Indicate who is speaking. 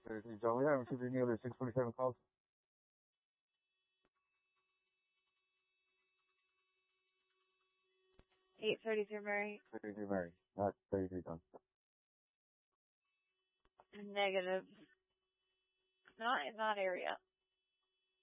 Speaker 1: John, we haven't received any other 647 calls.
Speaker 2: 833 Mary.
Speaker 1: 33 Mary, not 33 John.
Speaker 2: Negative. Not in that area.